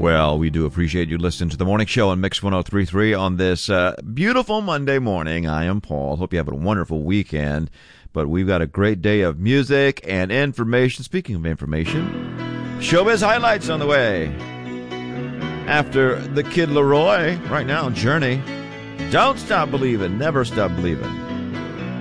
Well, we do appreciate you listening to the morning show on Mix 103.3 on this beautiful Monday morning. I am Paul. Hope you have a wonderful weekend. But we've got a great day of music and information. Speaking of information, showbiz highlights on the way. After the Kid Laroi, right now, Journey. Don't Stop Believin', Never Stop Believin'.